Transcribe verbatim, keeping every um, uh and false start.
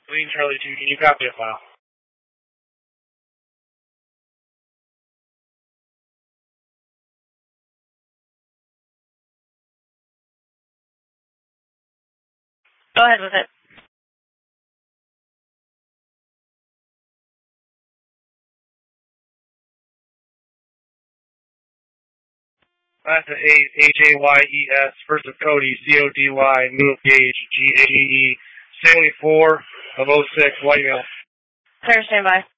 Green Charlie two, can you copy a file? Go ahead with it. Last of H A Y E S, first of Cody, C O D Y, middle of Gage, G A G E, seventy-four of oh six, white male. Clear, standby.